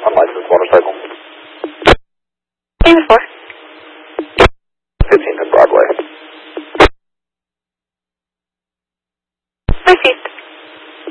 unlicensed motorcycle. Name before. 15th and Broadway. Proceed.